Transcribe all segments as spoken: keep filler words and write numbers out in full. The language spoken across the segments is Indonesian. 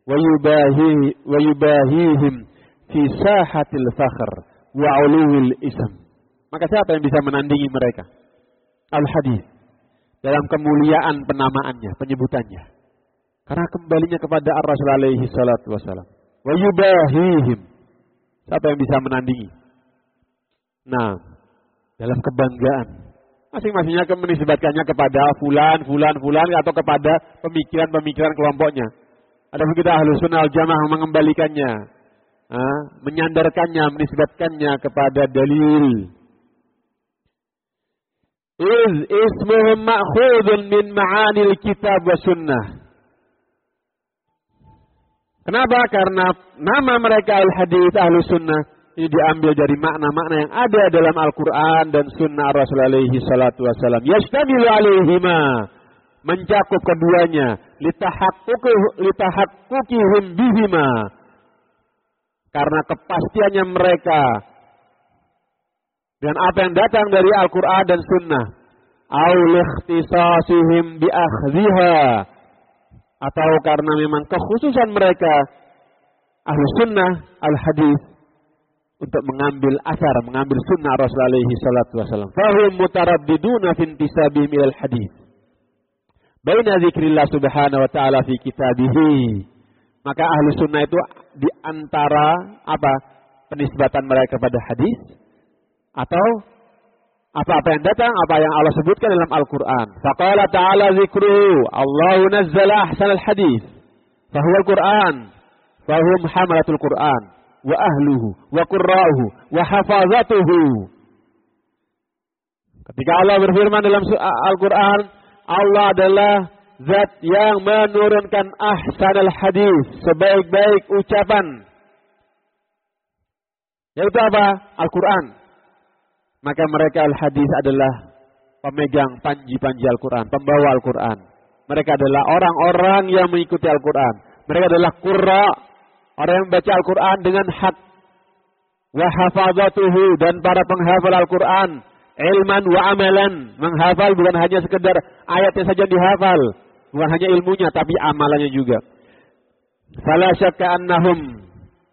wa yubahi wa yubahihim fi sahatil fakhr wa uluwil ism. Maka siapa yang bisa menandingi mereka? Al-hadis dalam kemuliaan penamaannya, penyebutannya. Karena kembalinya kepada Ar-Rasul alaihi salatu wasalam. Wa yubahihim. Siapa yang bisa menandingi? Nah, dalam kebanggaan. Masing-masingnya menisbatkannya kepada fulan, fulan, fulan atau kepada pemikiran-pemikiran kelompoknya. Adapun kita Ahlus Sunnah wal Jamaah mengembalikannya, ah, menyandarkannya, menisbatkannya kepada dalil. Iz ismuhum ma'khudun min ma'anil kitab wa sunnah. Kenapa? Karena nama mereka al-hadis Ahlus Sunnah ini diambil dari makna-makna yang ada dalam Al-Quran dan Sunnah Rasul alaihi salatu wassalam. Yashtamilu alaihima, mencakup keduanya, litahaqqukihim bihima, karena kepastiannya mereka dan apa yang datang dari Al-Quran dan Sunnah, au likhtisasihim biakhdhiha, atau karena memang kekhususan mereka Ahlus Sunnah al-hadis untuk mengambil asar, mengambil sunnah Rasul alaihi salatu wasallam. Fahum mutaraddiduna fi intisabihim ilal hadis. Baina dzikrillah subhanahu wa ta'ala fi kitabihi. Maka Ahlus Sunnah itu di antara apa? Penisbatan mereka kepada hadis atau apa-apa yang datang, apa yang Allah sebutkan dalam Al-Qur'an. Faqala ta'ala dzikruhu, Allahu nazzala ahsanal hadis. Fahuwa al-Qur'an. Fahum hamalatul Qur'an wa ahluhu wa qurra'uhu wa hafazatuhu. Ketika Allah berfirman dalam Al-Qur'an, Allah adalah zat yang menurunkan ahsanal hadis, sebaik-baik ucapan. Yaitu apa? Al-Qur'an. Maka mereka al-hadis adalah pemegang panji-panji Al-Qur'an, pembawa Al-Qur'an. Mereka adalah orang-orang yang mengikuti Al-Qur'an. Mereka adalah qurra, orang yang membaca Al-Quran dengan hak. Wa hafazatuhu, dan para penghafal Al-Quran. Ilman wa amalan. Menghafal bukan hanya sekedar ayatnya saja dihafal. Bukan hanya ilmunya, tapi amalannya juga. Fala syakka annahum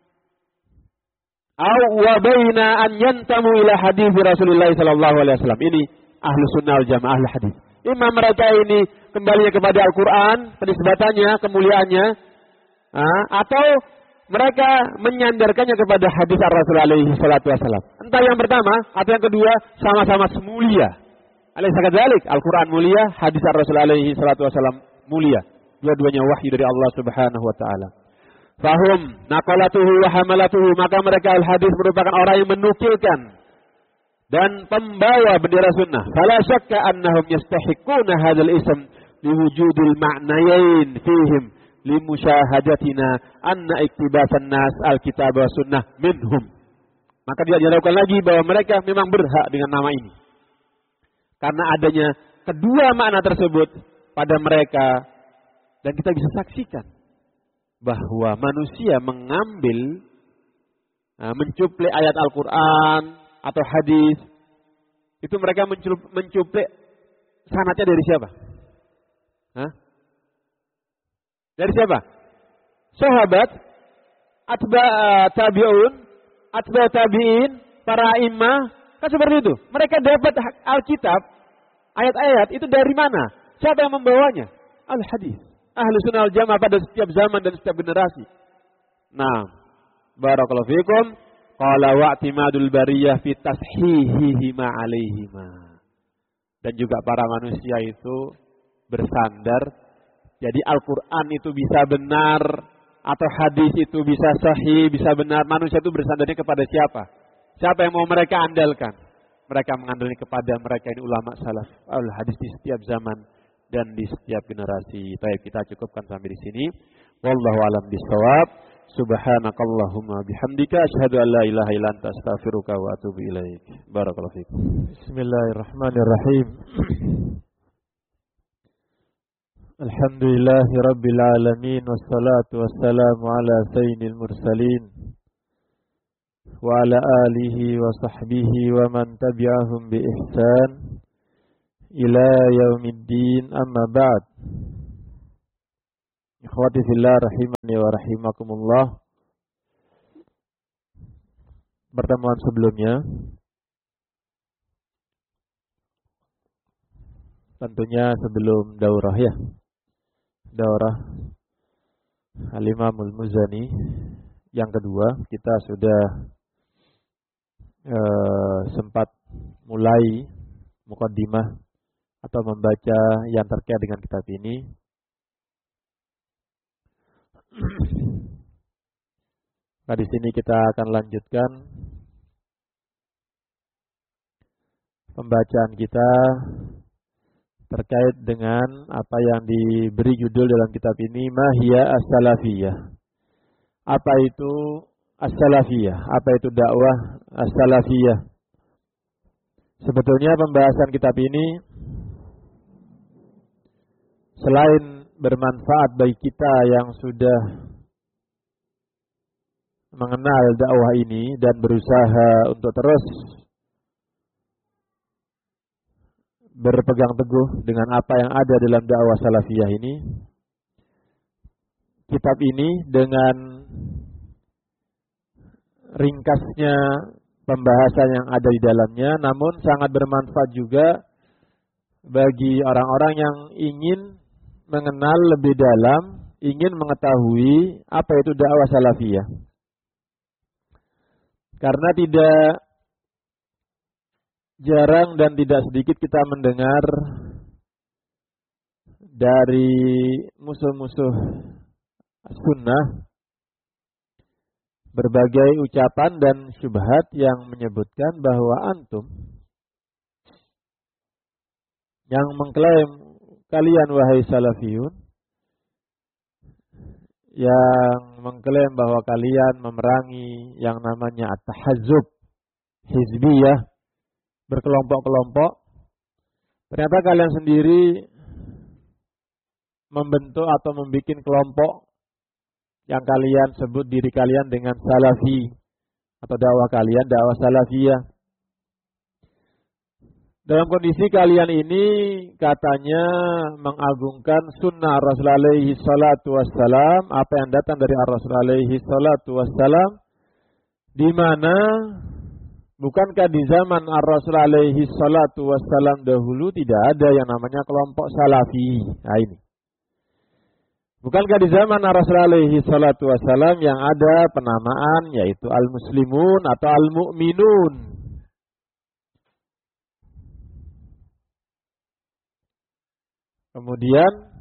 aw wa baina an yantamu ila hadis Rasulullah sallallahu alaihi wasallam. Ini Ahlus Sunnah wal Jamaah, ahli hadis. Imam mereka ini kembalinya kepada Al-Quran, penisbatannya, kemuliaannya. Nah, atau mereka menyandarkannya kepada hadis Rasul alaihi salatu wasallam. Entah yang pertama atau yang kedua, sama-sama mulia. Alaysa kadzalik? Al-Qur'an mulia, hadis Rasul alaihi salatu wasallam mulia. Dua-duanya wahyu dari Allah Subhanahu wa taala. Fahum naqalatuhu wa hamalatuhu, maka mereka al-hadis merupakan orang yang menukilkan dan pembawa bendera sunnah. Fala syakka annahum yastahiquna hadzal ism liwujudil ma'nayain fihim limusyahadatina anna iktibasan nas alkitab wa sunnah minhum. Maka dia dilakukan lagi bahwa mereka memang berhak dengan nama ini. Karena adanya kedua makna tersebut pada mereka, dan kita bisa saksikan bahwa manusia mengambil, nah, mencuplik ayat Al-Quran atau hadis, itu mereka mencuplik sanadnya dari siapa? Hah? Dari siapa? Sahabat, atba tabi'un, atba tabi'in, para imam, kan seperti itu. Mereka dapat Alkitab, ayat-ayat itu dari mana? Siapa yang membawanya? Al-hadis. Ahlus Sunnah wal Jamaah pada setiap zaman dan setiap generasi. Nah, barakallahu fikum. Qala wa'timadul bariyah fi tashihihi ma alaihima. Dan juga para manusia itu bersandar. Jadi Al-Quran itu bisa benar, atau hadis itu bisa sahih, bisa benar. Manusia itu bersandarnya kepada siapa? Siapa yang mau mereka andalkan? Mereka mengandalkan kepada mereka ini ulama salaf al-hadis di setiap zaman dan di setiap generasi. Baik, kita cukupkan sampai di sini. Wallahu a'lam bishawab. Subhanakallahumma bihamdika asyhadu an la ilaha illa anta astaghfiruka wa atubu ilaik. Barakallahu fikum. Bismillahirrahmanirrahim. Alhamdulillahi rabbil alamin, wassalatu wassalamu ala sayyidil mursalin wa ala alihi wa sahbihi wa man tabi'ahum bi ihsan ila yaumiddin, amma ba'd. Ikhwati fillah rahimani wa rahimakumullah. Pertemuan sebelumnya tentunya sebelum daurah ya. Daurah Al-Imamul Muzani yang kedua, kita sudah eh, sempat mulai muqaddimah atau membaca yang terkait dengan kitab ini. Nah, di sini kita akan lanjutkan pembacaan kita terkait dengan apa yang diberi judul dalam kitab ini, Mahiyya as-salafiyah. Apa itu as-salafiyah? Apa itu dakwah as-salafiyah? Sebetulnya pembahasan kitab ini selain bermanfaat bagi kita yang sudah mengenal dakwah ini dan berusaha untuk terus berpegang teguh dengan apa yang ada dalam dakwah salafiyah ini, kitab ini dengan ringkasnya pembahasan yang ada di dalamnya, namun sangat bermanfaat juga bagi orang-orang yang ingin mengenal lebih dalam, ingin mengetahui apa itu dakwah salafiyah. Karena tidak jarang dan tidak sedikit kita mendengar dari musuh-musuh sunnah berbagai ucapan dan syubhat yang menyebutkan bahwa antum yang mengklaim kalian wahai salafiyun, yang mengklaim bahwa kalian memerangi yang namanya at-tahazzub hizbiyah, berkelompok-kelompok, ternyata kalian sendiri membentuk atau membuat kelompok yang kalian sebut diri kalian dengan salafi atau dakwah kalian dakwah salafiyah. Dalam kondisi kalian ini katanya mengagungkan sunnah Rasul alaihi salatu wassalam, apa yang datang dari Rasul alaihi salatu wassalam, di mana bukankah di zaman Rasul alaihi salatu wassalam dahulu tidak ada yang namanya kelompok salafi? Nah ini. Bukankah di zaman Rasul alaihi salatu wassalam yang ada penamaan yaitu al-muslimun atau al-mu'minun? Kemudian